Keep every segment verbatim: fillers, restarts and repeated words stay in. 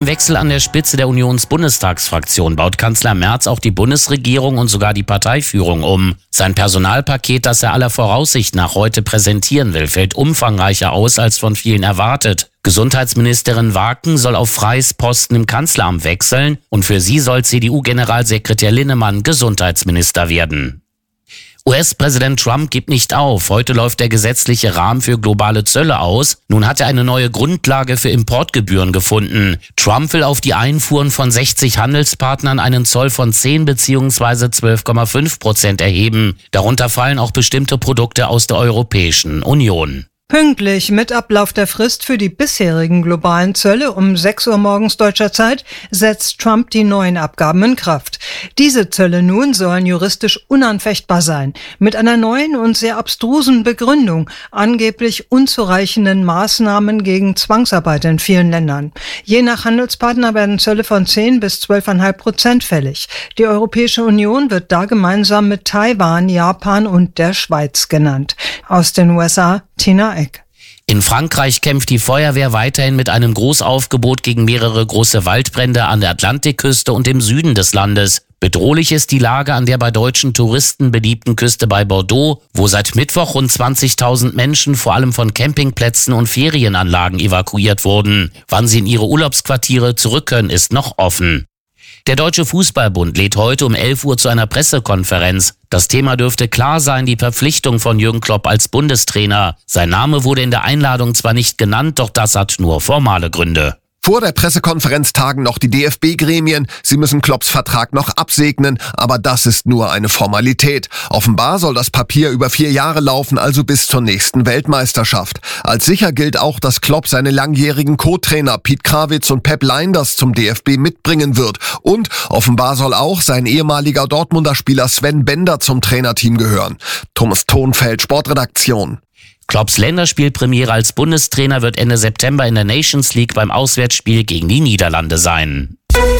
Wechsel an der Spitze der Unionsbundestagsfraktion baut Kanzler Merz auch die Bundesregierung und sogar die Parteiführung um. Sein Personalpaket, das er aller Voraussicht nach heute präsentieren will, fällt umfangreicher aus als von vielen erwartet. Gesundheitsministerin Waken soll auf freies Posten im Kanzleramt wechseln und für sie soll C D U-Generalsekretär Linnemann Gesundheitsminister werden. U S-Präsident Trump gibt nicht auf. Heute läuft der gesetzliche Rahmen für globale Zölle aus. Nun hat er eine neue Grundlage für Importgebühren gefunden. Trump will auf die Einfuhren von sechzig Handelspartnern einen Zoll von zehn bzw. zwölf Komma fünf Prozent erheben. Darunter fallen auch bestimmte Produkte aus der Europäischen Union. Pünktlich mit Ablauf der Frist für die bisherigen globalen Zölle um sechs Uhr morgens deutscher Zeit setzt Trump die neuen Abgaben in Kraft. Diese Zölle nun sollen juristisch unanfechtbar sein, mit einer neuen und sehr abstrusen Begründung, angeblich unzureichenden Maßnahmen gegen Zwangsarbeit in vielen Ländern. Je nach Handelspartner werden Zölle von zehn bis zwölf Komma fünf Prozent fällig. Die Europäische Union wird da gemeinsam mit Taiwan, Japan und der Schweiz genannt. Aus den U S A, Tina Eck. In Frankreich kämpft die Feuerwehr weiterhin mit einem Großaufgebot gegen mehrere große Waldbrände an der Atlantikküste und im Süden des Landes. Bedrohlich ist die Lage an der bei deutschen Touristen beliebten Küste bei Bordeaux, wo seit Mittwoch rund zwanzigtausend Menschen vor allem von Campingplätzen und Ferienanlagen evakuiert wurden. Wann sie in ihre Urlaubsquartiere zurück können, ist noch offen. Der Deutsche Fußballbund lädt heute um elf Uhr zu einer Pressekonferenz. Das Thema dürfte klar sein, die Verpflichtung von Jürgen Klopp als Bundestrainer. Sein Name wurde in der Einladung zwar nicht genannt, doch das hat nur formale Gründe. Vor der Pressekonferenz tagen noch die D F B-Gremien. Sie müssen Klopps Vertrag noch absegnen, aber das ist nur eine Formalität. Offenbar soll das Papier über vier Jahre laufen, also bis zur nächsten Weltmeisterschaft. Als sicher gilt auch, dass Klopp seine langjährigen Co-Trainer Piet Krawitz und Pep Lijnders zum D F B mitbringen wird. Und offenbar soll auch sein ehemaliger Dortmunder Spieler Sven Bender zum Trainerteam gehören. Thomas Thonfeld, Sportredaktion. Klopps Länderspielpremiere als Bundestrainer wird Ende September in der Nations League beim Auswärtsspiel gegen die Niederlande sein.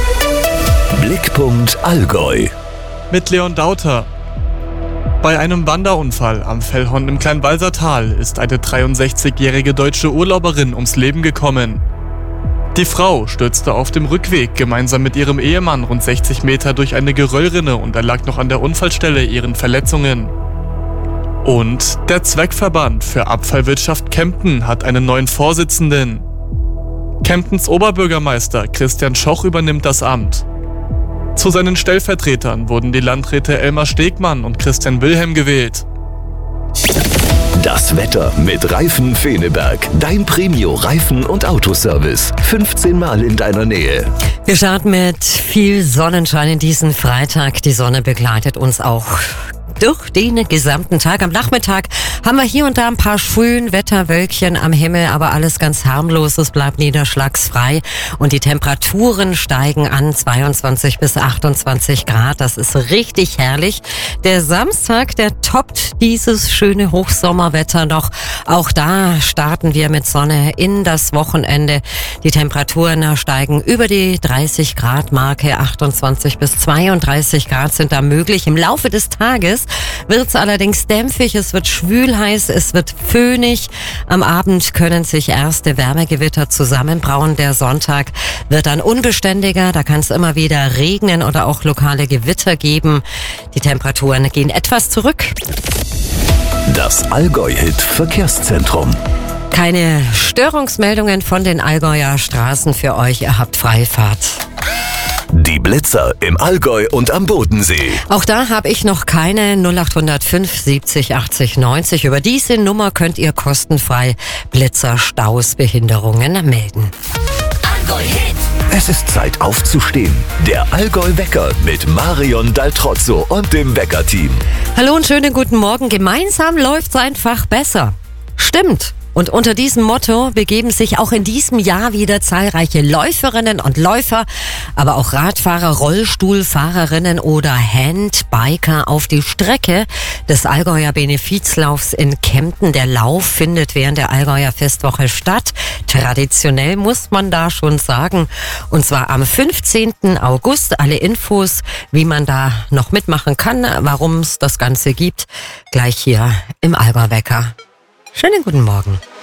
Blickpunkt Allgäu. Mit Leon Dauter. Bei einem Wanderunfall am Fellhorn im Kleinwalser Tal ist eine dreiundsechzigjährige deutsche Urlauberin ums Leben gekommen. Die Frau stürzte auf dem Rückweg gemeinsam mit ihrem Ehemann rund sechzig Meter durch eine Geröllrinne und erlag noch an der Unfallstelle ihren Verletzungen. Und der Zweckverband für Abfallwirtschaft Kempten hat einen neuen Vorsitzenden. Kemptens Oberbürgermeister Christian Schoch übernimmt das Amt. Zu seinen Stellvertretern wurden die Landräte Elmar Stegmann und Christian Wilhelm gewählt. Das Wetter mit Reifen Feneberg. Dein Premio-Reifen- und Autoservice. fünfzehn Mal in deiner Nähe. Wir starten mit viel Sonnenschein in diesen Freitag. Die Sonne begleitet uns auch durch den gesamten Tag. Am Nachmittag haben wir hier und da ein paar Schönwetterwölkchen am Himmel, aber alles ganz harmlos. Es bleibt niederschlagsfrei und die Temperaturen steigen an zweiundzwanzig bis achtundzwanzig Grad. Das ist richtig herrlich. Der Samstag, der toppt dieses schöne Hochsommerwetter noch. Auch da starten wir mit Sonne in das Wochenende. Die Temperaturen steigen über die dreißig Grad Marke. achtundzwanzig bis zweiunddreißig Grad sind da möglich. Im Laufe des Tages wird es allerdings dämpfig, es wird schwül heiß, es wird föhnig. Am Abend können sich erste Wärmegewitter zusammenbrauen. Der Sonntag wird dann unbeständiger, da kann es immer wieder regnen oder auch lokale Gewitter geben. Die Temperaturen gehen etwas zurück. Das Allgäu-Hit Verkehrszentrum. Keine Störungsmeldungen von den Allgäuer Straßen für euch, ihr habt Freifahrt. Die Blitzer im Allgäu und am Bodensee. Auch da habe ich noch keine. null acht null fünf siebzig achtzig neunzig. Über diese Nummer könnt ihr kostenfrei Blitzer, Staus, Behinderungen melden. Allgäu-Hit. Es ist Zeit aufzustehen. Der Allgäu-Wecker mit Marion Daltrozzo und dem Wecker-Team. Hallo und schönen guten Morgen. Gemeinsam läuft's einfach besser. Stimmt. Und unter diesem Motto begeben sich auch in diesem Jahr wieder zahlreiche Läuferinnen und Läufer, aber auch Radfahrer, Rollstuhlfahrerinnen oder Handbiker auf die Strecke des Allgäuer Benefizlaufs in Kempten. Der Lauf findet während der Allgäuer Festwoche statt. Traditionell muss man da schon sagen. Und zwar am fünfzehnten August. Alle Infos, wie man da noch mitmachen kann, warum es das Ganze gibt, gleich hier im Allgäu-Wecker. Schönen guten Morgen.